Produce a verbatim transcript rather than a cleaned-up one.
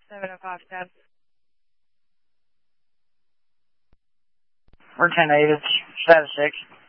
seven oh five ten. We're ten eight, it's status six.